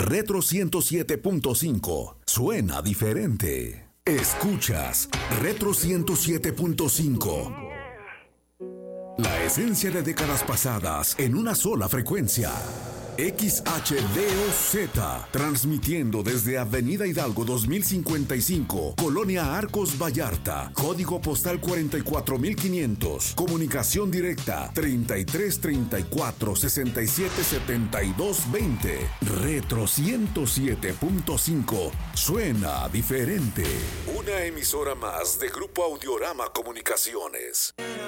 Retro 107.5. Suena diferente. Escuchas Retro 107.5. La esencia de décadas pasadas en una sola frecuencia. XHDOZ, transmitiendo desde Avenida Hidalgo 2055, Colonia Arcos Vallarta, código postal 44500, comunicación directa 3334 67 72 20. Retro 107.5, suena diferente. Una emisora más de Grupo Audiorama Comunicaciones.